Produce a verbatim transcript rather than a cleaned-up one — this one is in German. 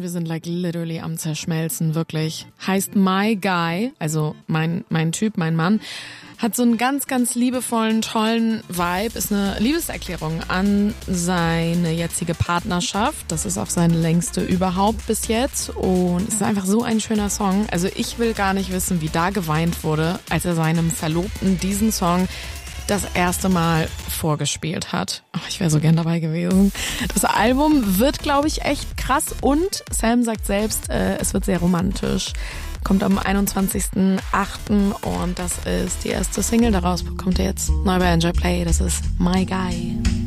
wir sind like literally am Zerschmelzen, wirklich. Heißt My Guy, also mein, mein Typ, mein Mann, hat so einen ganz, ganz liebevollen, tollen Vibe, ist eine Liebeserklärung an seine jetzige Partnerschaft. Das ist auch seine längste überhaupt bis jetzt und es ist einfach so ein schöner Song. Also ich will gar nicht wissen, wie da geweint wurde, als er seinem Verlobten diesen Song das erste Mal vorgespielt hat. Oh, ich wäre so gern dabei gewesen. Das Album wird, glaube ich, echt krass und Sam sagt selbst, äh, es wird sehr romantisch. Kommt am einundzwanzigsten achten und das ist die erste Single daraus. Kommt jetzt neu bei Enjoy Play. Das ist My Guy.